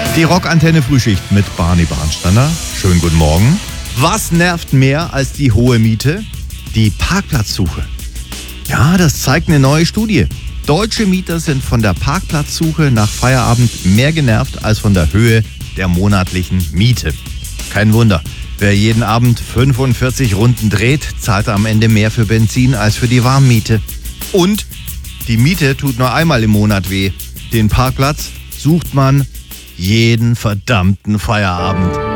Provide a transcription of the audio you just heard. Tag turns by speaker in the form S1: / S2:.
S1: Die Rockantenne Frühschicht mit Barney Barnsteiner. Schönen guten Morgen. Was nervt mehr als die hohe Miete? Die Parkplatzsuche. Ja, das zeigt eine neue Studie. Deutsche Mieter sind von der Parkplatzsuche nach Feierabend mehr genervt als von der Höhe der monatlichen Miete. Kein Wunder. Wer jeden Abend 45 Runden dreht, zahlt am Ende mehr für Benzin als für die Warmmiete. Und die Miete tut nur einmal im Monat weh. Den Parkplatz sucht man jeden verdammten Feierabend.